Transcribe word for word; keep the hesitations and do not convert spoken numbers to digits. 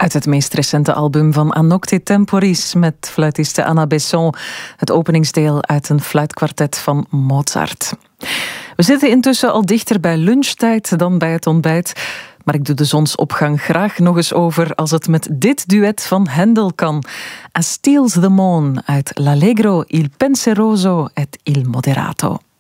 Uit het meest recente album van A Nocte Temporis met fluitiste Anna Besson, het openingsdeel uit een fluitkwartet van Mozart. We zitten intussen al dichter bij lunchtijd dan bij het ontbijt, maar ik doe de zonsopgang graag nog eens over als het met dit duet van Handel kan. A Steals the Moon uit L'Allegro, Il Penseroso et Il Moderato.